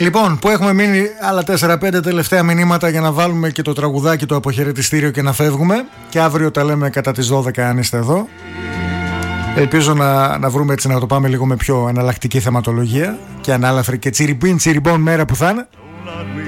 Λοιπόν, που έχουμε μείνει άλλα 4-5 τελευταία μηνύματα για να βάλουμε και το τραγουδάκι, το αποχαιρετιστήριο και να φεύγουμε. Και αύριο τα λέμε κατά τις 12 αν είστε εδώ. Ελπίζω να βρούμε έτσι, να το πάμε λίγο με πιο εναλλακτική θεματολογία και ανάλαφρη και τσιριμπίν τσιριμπών μέρα που θα είναι.